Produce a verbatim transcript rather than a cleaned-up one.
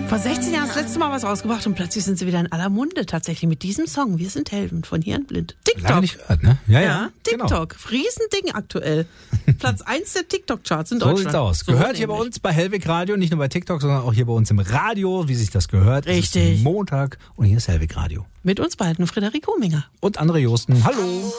Vor sechzehn Jahren das letzte Mal was rausgebracht und plötzlich sind sie wieder in aller Munde tatsächlich mit diesem Song. Wir sind Helden von Hirn blind. TikTok. Lange nicht gehört, ne? Ja, ja. Ja, TikTok. Genau. Riesending aktuell. Platz eins der TikTok-Charts in So Deutschland. sieht's aus. So Gehört hier bei nämlich. uns bei Hellwig Radio, nicht nur bei TikTok, sondern auch hier bei uns im Radio, wie sich das gehört. Richtig. Es ist Montag und hier ist Hellwig Radio. Mit uns beiden, Frederik Huminger. Und André Josten. Hallo.